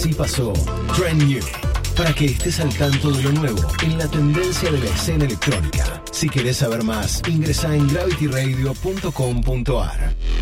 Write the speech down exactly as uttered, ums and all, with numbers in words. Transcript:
Así pasó Trend New, para que estés al tanto de lo nuevo en la tendencia de la escena electrónica. Si querés saber más, ingresa en gravity radio punto com punto a r.